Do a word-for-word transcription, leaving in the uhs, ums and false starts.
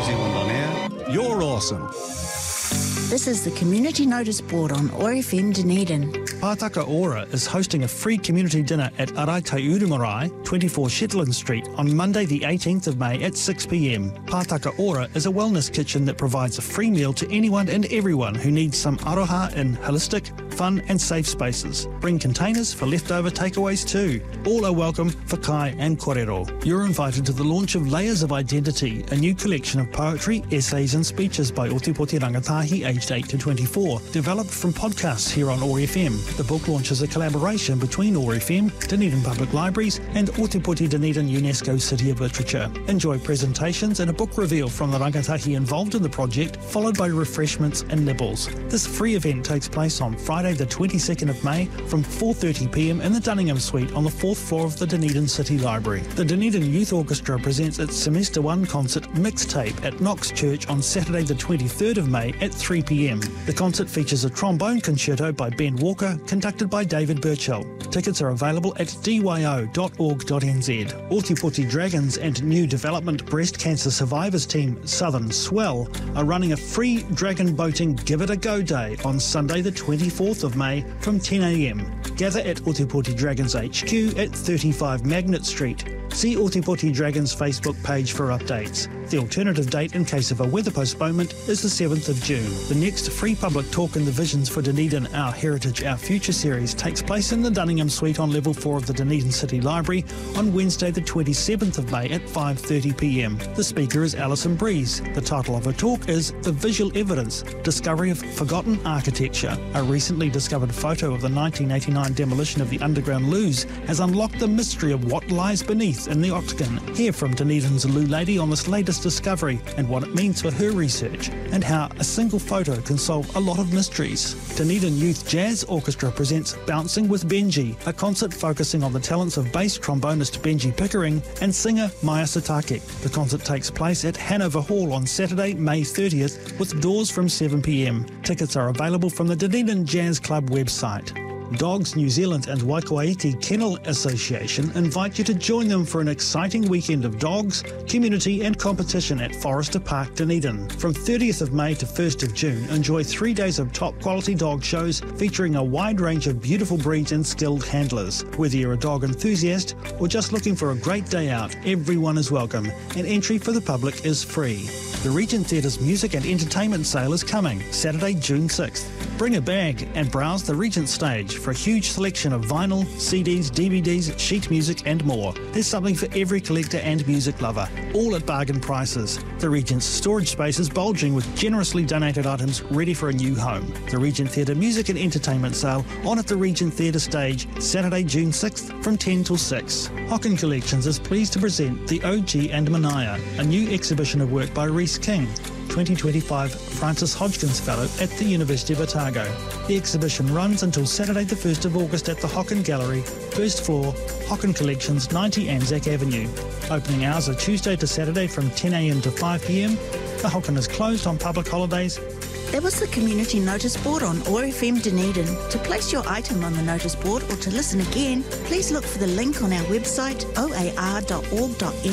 Zealand On Air. You're awesome. This is the Community Notice Board on O R F M Dunedin. Pātaka Ora is hosting a free community dinner at Arai Tauru Marae, twenty-four Shetland Street, on Monday the eighteenth of May at six p m. Pātaka Ora is a wellness kitchen that provides a free meal to anyone and everyone who needs some aroha in holistic, fun and safe spaces. Bring containers for leftover takeaways too. All are welcome for kai and kōrero. You're invited to the launch of Layers of Identity, a new collection of poetry, essays and speeches by Otepoti Rangatahi aged eight to twenty-four, developed from podcasts here on O R F M. The book launches a collaboration between O R F M, Dunedin Public Libraries and Otepoti Dunedin UNESCO City of Literature. Enjoy presentations and a book reveal from the rangatahi involved in the project, followed by refreshments and nibbles. This free event takes place on Friday the twenty-second of May from four thirty p m in the Dunningham Suite on the fourth floor of the Dunedin City Library. The Dunedin Youth Orchestra presents its Semester one concert Mixtape at Knox Church on Saturday the twenty-third of May at three p m. The concert features a trombone concerto by Ben Walker, conducted by David Burchell. Tickets are available at d y o dot org dot n z. Otepoti Dragons and New Development Breast Cancer Survivors Team Southern Swell are running a free dragon boating Give It A Go Day on Sunday the twenty-fourth of May from ten a m. Gather at Otepoti Dragons H Q at thirty-five Magnet Street. See Otepoti Dragons Facebook page for updates. The alternative date in case of a weather postponement is the seventh of June. The next free public talk in the Visions for Dunedin Our Heritage, Our Future series takes place in the Dunningham Suite on level four of the Dunedin City Library on Wednesday the twenty-seventh of May at five thirty p m. The speaker is Alison Breeze. The title of her talk is The Visual Evidence, Discovery of Forgotten Architecture. A recently discovered photo of the nineteen eighty-nine demolition of the underground loos has unlocked the mystery of what lies beneath in the Octagon. Hear from Dunedin's Lou Lady on this latest discovery and what it means for her research, and how a single photo can solve a lot of mysteries. Dunedin Youth Jazz Orchestra presents Bouncing with Benji, a concert focusing on the talents of bass trombonist Benji Pickering and singer Maya Satake. The concert takes place at Hanover Hall on Saturday, May thirtieth, with doors from seven p m. Tickets are available from the Dunedin Jazz Club website. Dogs New Zealand and Waikouaiti Kennel Association invite you to join them for an exciting weekend of dogs, community and competition at Forrester Park, Dunedin. From thirtieth of May to first of June, enjoy three days of top quality dog shows featuring a wide range of beautiful breeds and skilled handlers. Whether you're a dog enthusiast or just looking for a great day out, everyone is welcome, and entry for the public is free. The Regent Theatre's music and entertainment sale is coming, Saturday, June sixth. Bring a bag and browse the Regent stage for a huge selection of vinyl, C Ds, D V Ds, sheet music and more. There's something for every collector and music lover, all at bargain prices. The Regent's storage space is bulging with generously donated items ready for a new home. The Regent Theatre Music and Entertainment Sale on at the Regent Theatre stage, Saturday, June sixth from ten till six. Hocken Collections is pleased to present The O G and Manaya, a new exhibition of work by Rhys King, twenty twenty-five Francis Hodgkins Fellow at the University of Otago. The exhibition runs until Saturday the first of August at the Hocken Gallery, first floor, Hocken Collections, ninety Anzac Avenue. Opening hours are Tuesday to Saturday from ten a m to five p m. The Hocken is closed on public holidays. That was the Community Notice Board on O R F M Dunedin. To place your item on the notice board or to listen again, please look for the link on our website o a r dot org dot n z.